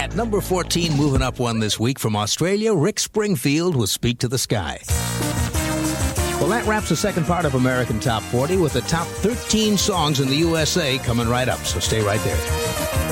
At number 14, moving up one this week from Australia, Rick Springfield with Speak to the Sky. Well, that wraps the second part of American Top 40 with the top 13 songs in the USA coming right up, so stay right there.